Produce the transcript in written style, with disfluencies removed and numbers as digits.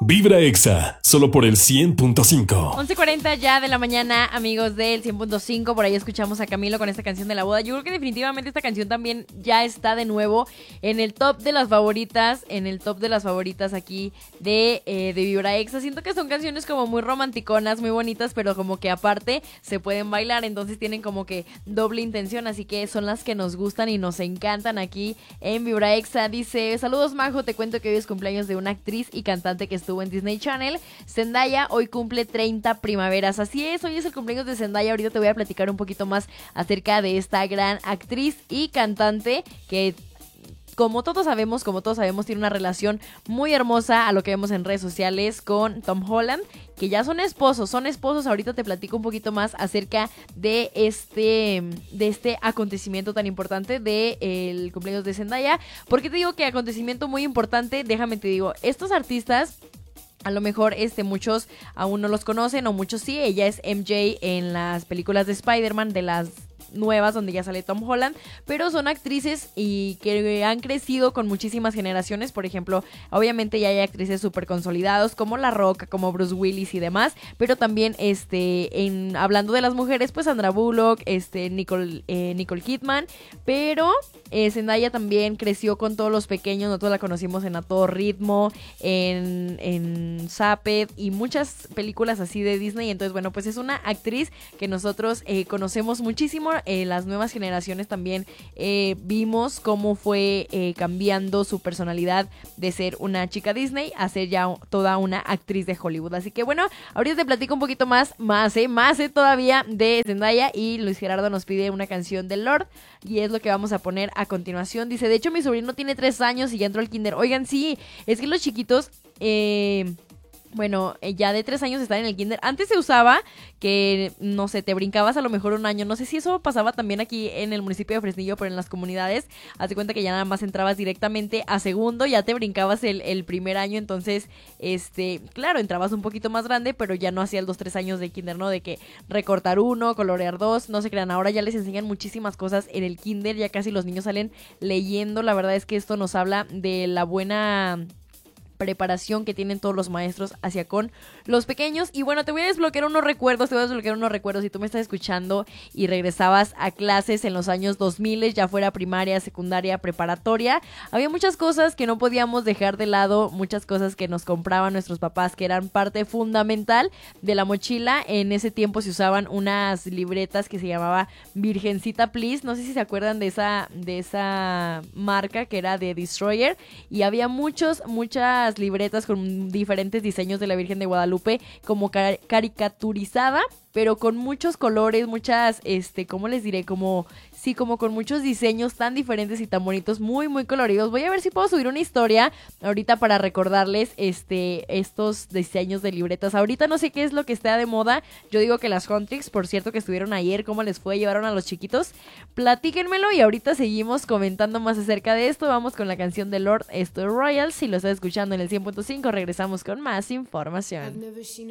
Vibra Exa, solo por el 100.5. 11:40 ya de la mañana, amigos del 100.5. Por ahí escuchamos a Camilo con esta canción de la boda. Yo creo que definitivamente esta canción también ya está de nuevo en el top de las favoritas. En el top de las favoritas aquí de Vibra Exa. Siento que son canciones como muy romanticonas, muy bonitas, pero como que aparte se pueden bailar. Entonces tienen como que doble intención. Así que son las que nos gustan y nos encantan aquí en Vibra Exa. Dice: saludos, Majo, te cuento que hoy es cumpleaños de una actriz y cantante que estuvo en Disney Channel. Zendaya hoy cumple 30 primaveras. Así es, hoy es el cumpleaños de Zendaya. Ahorita te voy a platicar un poquito más acerca de esta gran actriz y cantante que, como todos sabemos, tiene una relación muy hermosa a lo que vemos en redes sociales con Tom Holland, que ya son esposos. Ahorita te platico un poquito más acerca de este acontecimiento tan importante del cumpleaños de Zendaya. ¿Por qué te digo que acontecimiento muy importante? Déjame te digo, estos artistas, a lo mejor muchos aún no los conocen, o muchos sí. Ella es MJ en las películas de Spider-Man, de las nuevas donde ya sale Tom Holland, pero son actrices y que han crecido con muchísimas generaciones. Por ejemplo, obviamente ya hay actrices súper consolidados como La Roca, como Bruce Willis y demás, pero también hablando de las mujeres, pues Sandra Bullock, Nicole Kidman, pero Zendaya también creció con todos los pequeños. Nosotros la conocimos en A Todo Ritmo, en Zapped y muchas películas así de Disney. Entonces, bueno, pues es una actriz que nosotros conocemos muchísimo. Las nuevas generaciones también vimos cómo fue cambiando su personalidad de ser una chica Disney a ser ya toda una actriz de Hollywood. Así que bueno, ahorita te platico un poquito más todavía de Zendaya. Y Luis Gerardo nos pide una canción de Lord y es lo que vamos a poner a continuación. Dice: de hecho mi sobrino tiene 3 años y ya entró al kinder. Oigan, sí, es que los chiquitos ya de 3 años están en el kinder. Antes se usaba que, no sé, te brincabas a lo mejor un año. No sé si eso pasaba también aquí en el municipio de Fresnillo, pero en las comunidades, haz de cuenta que ya nada más entrabas directamente a segundo, ya te brincabas el primer año. Entonces, claro, entrabas un poquito más grande, pero ya no hacía los 3 años de kinder, ¿no? De que recortar 1, colorear 2, no se crean. Ahora ya les enseñan muchísimas cosas en el kinder, ya casi los niños salen leyendo. La verdad es que esto nos habla de la buena preparación que tienen todos los maestros hacia con los pequeños. Y bueno, te voy a desbloquear unos recuerdos. Si tú me estás escuchando y regresabas a clases en los años 2000, ya fuera primaria, secundaria, preparatoria, había muchas cosas que no podíamos dejar de lado, muchas cosas que nos compraban nuestros papás, que eran parte fundamental de la mochila. En ese tiempo se usaban unas libretas que se llamaba Virgencita Please. No sé si se acuerdan de esa marca, que era de Destroyer, y había muchas libretas con diferentes diseños de la Virgen de Guadalupe, como caricaturizada, pero con muchos colores, muchas, ¿cómo les diré? Como con muchos diseños tan diferentes y tan bonitos, muy, muy coloridos. Voy a ver si puedo subir una historia ahorita para recordarles estos diseños de libretas. Ahorita no sé qué es lo que está de moda. Yo digo que las Huntrix, por cierto, que estuvieron ayer, ¿cómo les fue? ¿Llevaron a los chiquitos? Platíquenmelo y ahorita seguimos comentando más acerca de esto. Vamos con la canción de Lord, esto es Royal. Si lo estás escuchando en el 100.5, regresamos con más información.